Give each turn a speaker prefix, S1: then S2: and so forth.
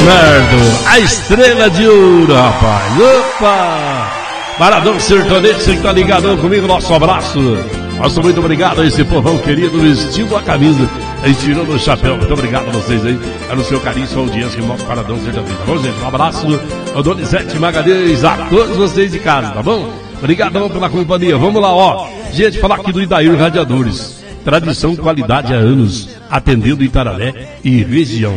S1: Leonardo, a estrela de ouro, rapaz. Opa! Paradão sertanejo, você que tá ligadão comigo, nosso abraço. Nosso muito obrigado a esse povão querido, vestindo a camisa e tirando o chapéu. Muito obrigado a vocês aí, no seu carinho, sua audiência, o nosso Paradão sertanejo. Tá bom, gente? Um abraço ao Donizete Magalhães, a todos vocês de casa, tá bom? Obrigadão pela companhia. Vamos lá, ó. Gente, falar aqui do Idair Radiadores. Tradição, qualidade há anos, atendendo Itararé e região.